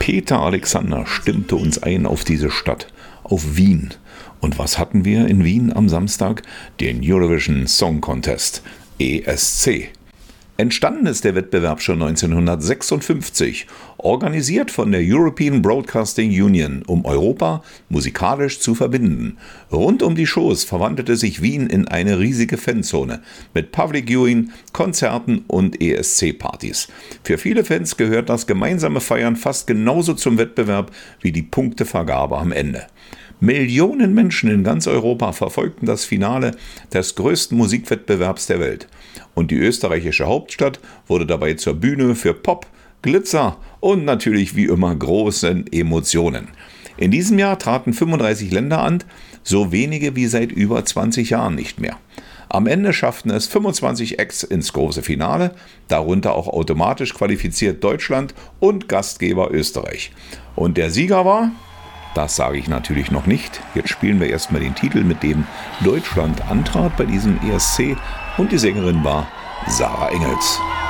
Peter Alexander stimmte uns ein auf diese Stadt, auf Wien. Und was hatten wir in Wien am Samstag? Den Eurovision Song Contest, ESC. Entstanden ist der Wettbewerb schon 1956, organisiert von der European Broadcasting Union, um Europa musikalisch zu verbinden. Rund um die Shows verwandelte sich Wien in eine riesige Fanzone mit Public Viewing, Konzerten und ESC-Partys. Für viele Fans gehört das gemeinsame Feiern fast genauso zum Wettbewerb wie die Punktevergabe am Ende. Millionen Menschen in ganz Europa verfolgten das Finale des größten Musikwettbewerbs der Welt. Und die österreichische Hauptstadt wurde dabei zur Bühne für Pop, Glitzer und natürlich wie immer großen Emotionen. In diesem Jahr traten 35 Länder an, so wenige wie seit über 20 Jahren nicht mehr. Am Ende schafften es 25 Acts ins große Finale, darunter auch automatisch qualifiziert Deutschland und Gastgeber Österreich. Und der Sieger war... Das sage ich natürlich noch nicht. Jetzt spielen wir erstmal den Titel, mit dem Deutschland antrat bei diesem ESC, und die Sängerin war Sarah Engels.